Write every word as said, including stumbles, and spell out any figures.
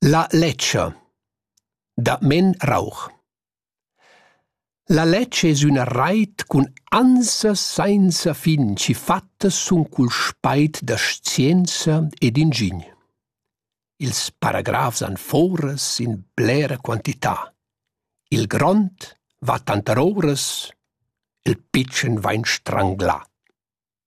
La leccia da Men Rauch. La leccia es una rait cun ansa sainza fin ci fatta sun cul spait da scienza ed ingign. Ils paragrafs han foras in blera quantità. Il grond va tanter oras, il pitschen va in stranglar.